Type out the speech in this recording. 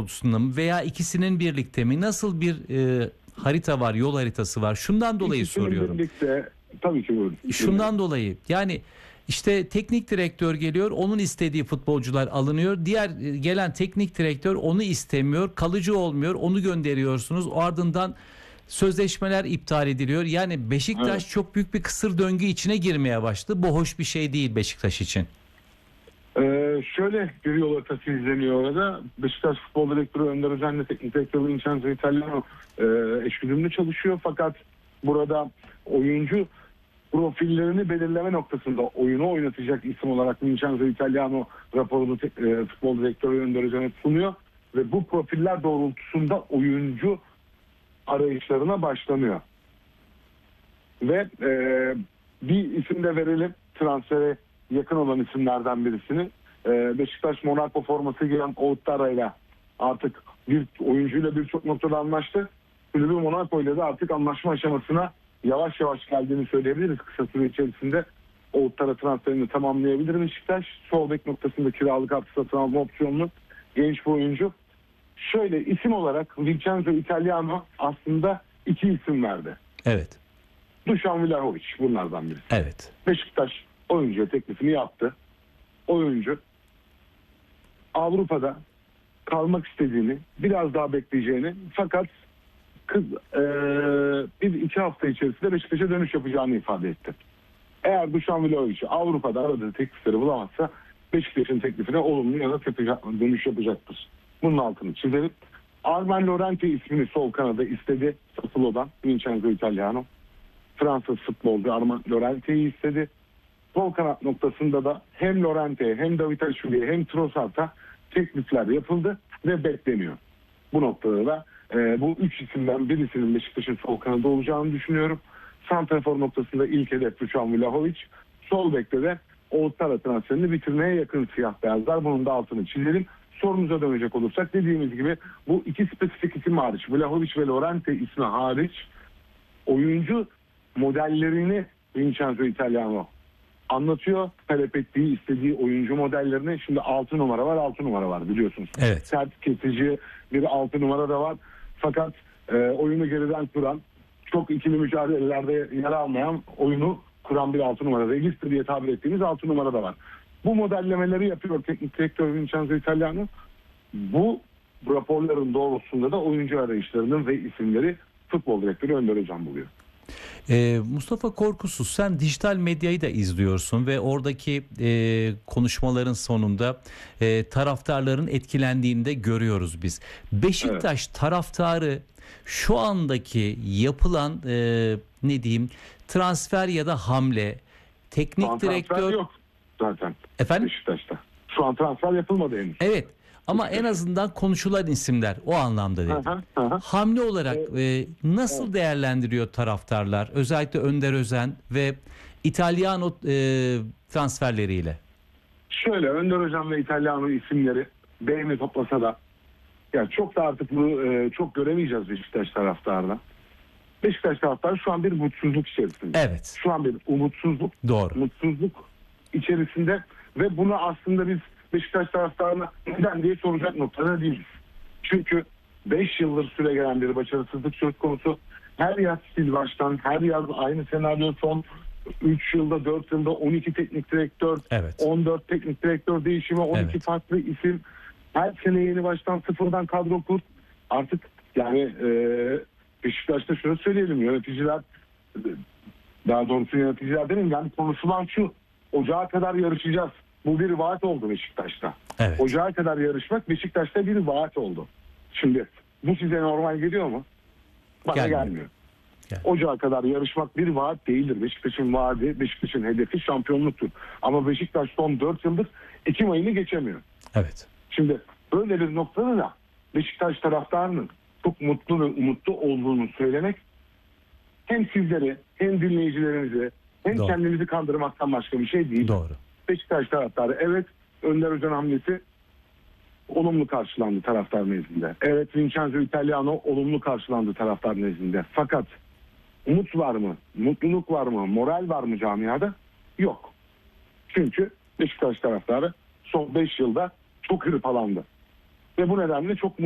doğrultusunda mı veya ikisinin birlikte mi? Nasıl bir harita var, yol haritası var? Şundan dolayı İkisinin soruyorum. birlikte, tabii ki buyurun. Şundan dolayı yani işte teknik direktör geliyor, onun istediği futbolcular alınıyor. Diğer gelen teknik direktör onu istemiyor, kalıcı olmuyor, onu gönderiyorsunuz. O ardından sözleşmeler iptal ediliyor. Yani Beşiktaş Evet. çok büyük bir kısır döngü içine girmeye başladı. Bu hoş bir şey değil Beşiktaş için. Şöyle bir yol haritası izleniyor orada. Beşiktaş Futbol Direktörü Önder Özen'le teknik direktörü Vincenzo Italiano eşgüdümlü çalışıyor. Fakat burada oyuncu profillerini belirleme noktasında oyunu oynatacak isim olarak Vincenzo Italiano raporunu Futbol Direktörü Önder Özen'e sunuyor. Ve bu profiller doğrultusunda oyuncu arayışlarına başlanıyor. Ve bir isim de verelim, transfere yakın olan isimlerden birisini. Beşiktaş Monaco forması giyen Ouattara ile artık bir oyuncuyla birçok noktada anlaştı. Kulübü Monaco ile de artık anlaşma aşamasına yavaş yavaş geldiğini söyleyebiliriz. Kısa süre içerisinde Ouattara transferini tamamlayabilir Beşiktaş. Sol bek noktasında kiralık artı satın alma opsiyonlu genç bir oyuncu. Şöyle isim olarak Vincenzo Italiano aslında iki isim verdi. Evet. Dušan Vlahović bunlardan birisi. Evet. Beşiktaş oyuncuya teklifini yaptı. Oyuncu Avrupa'da kalmak istediğini, biraz daha bekleyeceğini, fakat bir iki hafta içerisinde Beşiktaş'a dönüş yapacağını ifade etti. Eğer Dušan Vlahović Avrupa'da aradığı teklifleri bulamazsa Beşiktaş'ın teklifine olumlu yanıt dönüş yapacaktır. Bunun altını çizelim. Armen Lorente ismini sol kanada istedi Sassuolo'dan Vincenzo Italiano. Fransız futbolcu Armen Lorente'yi istedi. Sol kanat noktasında da hem Lorente hem Davutashvili'ye hem Trossard'a teklifler yapıldı ve bekleniyor. Bu noktada da bu üç isimden birisinin Beşiktaş'ın sol kanadı olacağını düşünüyorum. Santrafor noktasında ilk hedef Dušan Vlahović. Sol bekte de Ouattara transferini bitirmeye yakın siyah beyazlar. Bunun da altını çizelim. Sorumuza dönecek olursak dediğimiz gibi bu iki spesifik isim hariç, Vlahović ve Lorente ismi hariç oyuncu modellerini Vincenzo Italiano anlatıyor. Talep ettiği, istediği oyuncu modellerini. Şimdi 6 numara var, 6 numara var biliyorsunuz. Evet. Sert kesici bir 6 numara da var. Fakat oyunu geriden kuran, çok ikili mücadelelerde yer almayan, oyunu kuran bir 6 numara. Regista diye tabir ettiğimiz 6 numara da var. Bu modellemeleri yapıyor teknik direktör Vincenzo Italiano. Bu raporların doğrultusunda da oyuncu arayışlarının ve isimleri futbol direktörü Önder Özen buluyor. Mustafa Korkusuz, sen dijital medyayı da izliyorsun ve oradaki konuşmaların sonunda taraftarların etkilendiğini de görüyoruz biz. Beşiktaş taraftarı şu andaki yapılan ne diyeyim transfer ya da hamle, teknik direktör yok zaten. Efendim? Beşiktaş'ta. Şu an transfer yapılmadı henüz. Evet. Ama en azından konuşulan isimler o anlamda dedim. Hamle olarak nasıl değerlendiriyor taraftarlar? Özellikle Önder Özen ve Italiano transferleriyle. Şöyle Önder Özen ve Italiano isimleri beğeni toplasa da ya çok da artık bunu çok göremeyeceğiz Beşiktaş taraftarına. Beşiktaş taraftarı şu an bir mutsuzluk içerisinde. Evet. Şu an bir umutsuzluk, Doğru. mutsuzluk içerisinde ve bunu aslında biz Beşiktaş taraftarına neden diye soracak noktada değiliz. Çünkü 5 yıldır süre gelen bir başarısızlık söz konusu. Her yaz sil baştan, her yaz aynı senaryo son 3 yılda, 4 yılda 12 teknik direktör, 14 teknik direktör değişimi, 12 farklı isim. Her sene yeni baştan sıfırdan kadro kur. Artık yani Beşiktaş'ta şunu söyleyelim, yöneticiler, daha doğrusu yöneticiler demeyeyim, yani konuşulan şu: Ocağa kadar yarışacağız. Bu bir vaat oldu Beşiktaş'ta. Evet. Ocağa kadar yarışmak Beşiktaş'ta bir vaat oldu. Şimdi bu size normal geliyor mu? Bana gelmiyor. Ocağa kadar yarışmak bir vaat değildir. Beşiktaş'ın vaadi, Beşiktaş'ın hedefi şampiyonluktur. Ama Beşiktaş son 4 yıldır Ekim ayını geçemiyor. Evet. Şimdi böyle bir noktada da Beşiktaş taraftarının çok mutlu ve umutlu olduğunu söylemek hem sizleri hem dinleyicilerimizi hem kendinizi kandırmaktan başka bir şey değil. Doğru. Beşiktaş taraftarı evet Önder Özen hamlesi olumlu karşılandı taraftar nezdinde. Evet Vincenzo Italiano olumlu karşılandı taraftar nezdinde. Fakat umut var mı? Mutluluk var mı? Moral var mı camiada? Yok. Çünkü Beşiktaş taraftarı son 5 yılda çok hırpalandı. Ve bu nedenle çok